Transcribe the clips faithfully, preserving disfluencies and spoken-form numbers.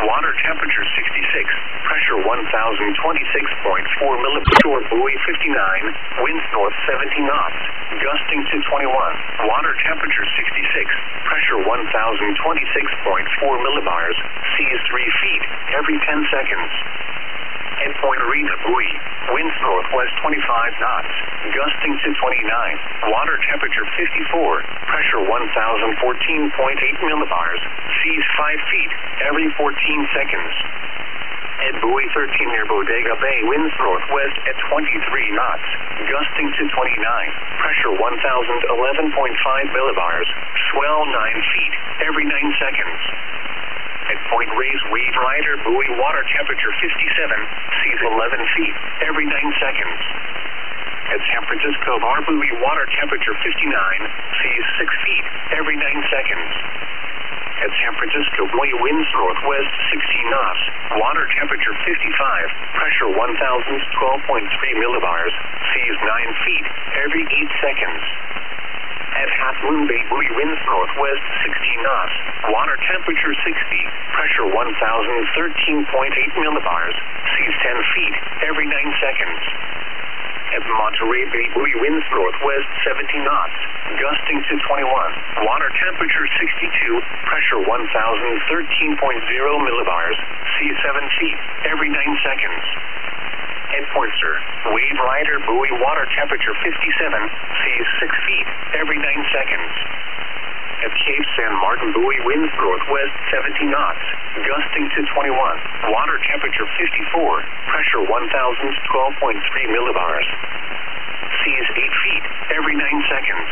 Water temperature sixty-six. Pressure one thousand twenty-six point four millibars. Shore buoy fifty-nine. Winds north seventy knots. Gusting to twenty-one. Water temperature sixty-six. Pressure one thousand twenty-six point four millibars. Seas three feet every ten seconds. Endpoint Arena buoy. Winds northwest twenty-five knots. Gusting to twenty-nine. Water temperature fifty-four. Pressure one thousand fourteen point eight millibars. Seas five feet every fourteen seconds. Ed buoy thirteen near Bodega Bay. Winds northwest at twenty-three knots. Gusting to twenty-nine. Pressure one thousand eleven point five millibars. Swell nine feet every nine seconds. At Point Reyes Wave Rider buoy, water temperature fifty-seven, seas eleven feet every nine seconds. At San Francisco Bar buoy, water temperature fifty-nine, seas six feet every nine seconds. At San Francisco buoy, winds northwest sixteen knots, water temperature fifty-five, pressure one thousand twelve point three millibars, seas nine feet every eight seconds. At Half Moon Bay buoy, winds northwest sixteen knots, water temperature sixty, pressure one thousand thirteen point eight millibars, seas ten feet every nine seconds. At Monterey Bay buoy, winds northwest seventy knots, gusting to twenty-one, water temperature sixty-two, pressure one thousand thirteen point zero millibars, seas seven feet every nine seconds. At Pointer Wave Rider buoy, water temperature fifty-seven, seas six feet every nine seconds. At Cape San Martin buoy, winds northwest seventy knots, gusting to twenty-one, water temperature fifty-four, pressure one thousand twelve point three millibars, seas eight feet every nine seconds.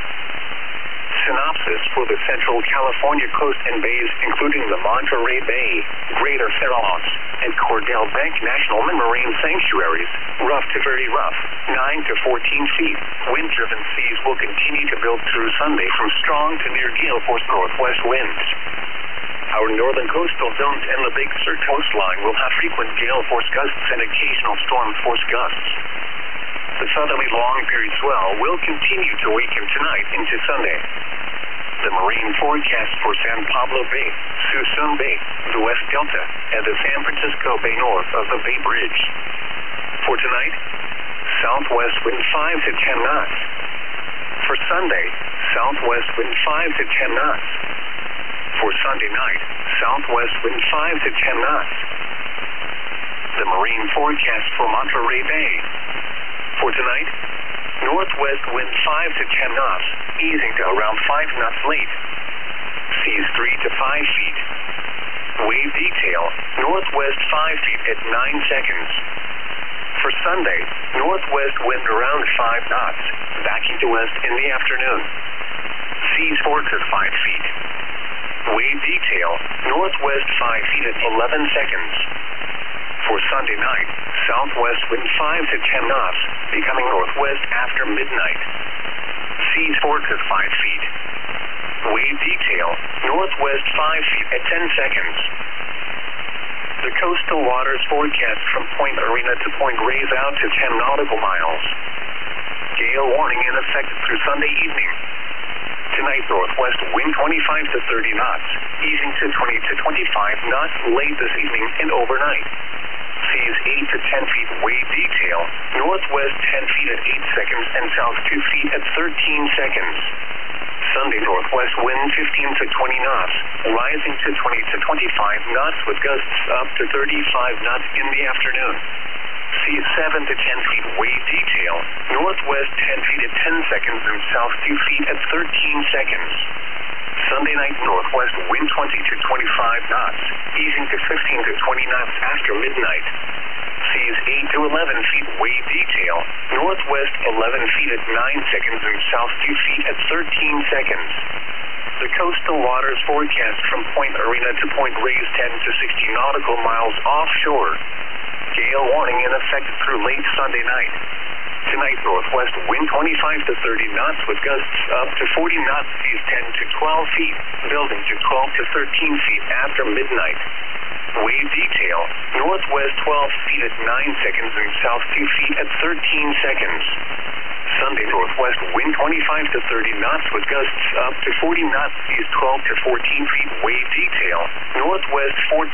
Synopsis for the Central California coast and bays, including the Monterey Bay, Greater Fair Oaks, and Cordell Bank National Marine Sanctuaries. Rough to very rough, nine to fourteen feet. Wind-driven seas will continue to build through Sunday from strong to near gale force northwest winds. Our northern coastal zones and the Big Sur coastline will have frequent gale force gusts and occasional storm force gusts. The southerly long period swell will continue to weaken tonight into Sunday. The marine forecast for San Pablo Bay, Suisun Bay, the West Delta, and the San Francisco Bay north of the Bay Bridge. For tonight, southwest wind five to ten knots. For Sunday, southwest wind five to ten knots. For Sunday night, southwest wind five to ten knots. The marine forecast for Monterey Bay. For tonight, northwest wind five to ten knots, easing to around five knots late. Seas three to five feet. Wave detail, northwest five feet at nine seconds. For Sunday, northwest wind around five knots, backing to west in the afternoon. Seas four to five feet. Wave detail, northwest five feet at eleven seconds. For Sunday night, southwest wind five to ten knots, becoming northwest after midnight. Seas four to five feet. Wave detail, northwest five feet at ten seconds. The coastal waters forecast from Point Arena to Point Reyes out to ten nautical miles. Gale warning in effect through Sunday evening. Tonight, northwest wind twenty-five to thirty knots, easing to twenty to twenty-five knots late this evening and overnight. Seas eight to ten feet. Wave detail, northwest ten feet at eight seconds and south two feet at thirteen seconds. Sunday, northwest wind fifteen to twenty knots, rising to twenty to twenty-five knots with gusts up to thirty-five knots in the afternoon. Seas seven to ten feet. Wave detail, northwest ten feet at ten seconds and south two feet at thirteen seconds. Sunday night, northwest wind twenty to twenty-five knots, easing to fifteen to twenty knots after midnight. Seas eight to eleven feet. Wave detail, northwest eleven feet at nine seconds and south two feet at thirteen seconds. The coastal waters forecast from Point Arena to Point Reyes ten to sixty nautical miles offshore. Gale warning in effect through late Sunday night. Tonight, northwest wind twenty-five to thirty knots with gusts up to forty knots, seas ten to twelve feet, building to twelve to thirteen feet after midnight. Wave detail, northwest twelve feet at nine seconds and south two feet at thirteen seconds. Sunday, northwest wind twenty-five to thirty knots with gusts up to forty knots, seas twelve to fourteen feet. Wave detail, northwest fourteen